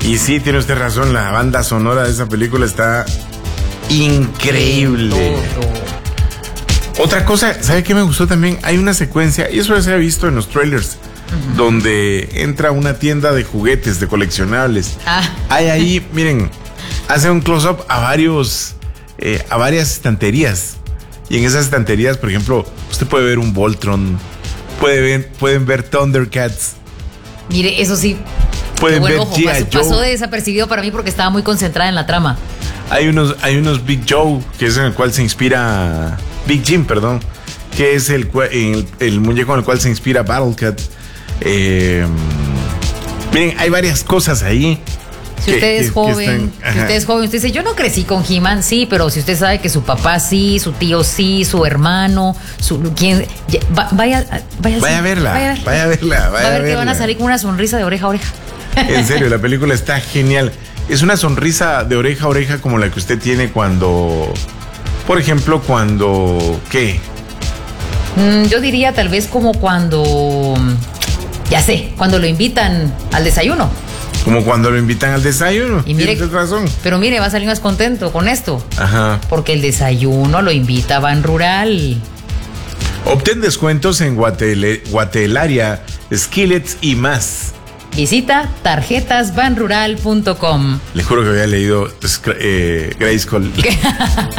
Y sí, tiene usted razón, la banda sonora de esa película está increíble. Otra cosa, ¿sabe qué me gustó también? Hay una secuencia, y eso ya se ha visto en los trailers, donde entra una tienda de juguetes, de coleccionables. Hay ahí, miren, hace un close-up a varias estanterías. Y en esas estanterías, por ejemplo, usted puede ver un Voltron, pueden ver Thundercats. Mire, eso sí. Pueden ver ojo, G.I. Joe. Pasó desapercibido para mí porque estaba muy concentrada en la trama. Hay unos Big Joe, que es en el cual se inspira... Big Jim, perdón. Que es el muñeco en el cual se inspira Battle Cat. Miren, hay varias cosas ahí. Si usted es joven, usted dice, yo no crecí con He-Man, sí, pero si usted sabe que su papá sí, su tío sí, su hermano, vaya a verla. Va a ver que van a salir con una sonrisa de oreja a oreja. En serio, la película está genial. Es una sonrisa de oreja a oreja como la que usted tiene cuando, por ejemplo, ¿qué? Yo diría tal vez como cuando lo invitan al desayuno. Como cuando lo invitan al desayuno. Y mire, tienes razón. Pero mire, va a salir más contento con esto. Ajá. Porque el desayuno lo invita a Ban Rural. Obtén descuentos en Guatelaria, Skillets y más. Visita tarjetasbanrural.com. Le juro que había leído Grayskull.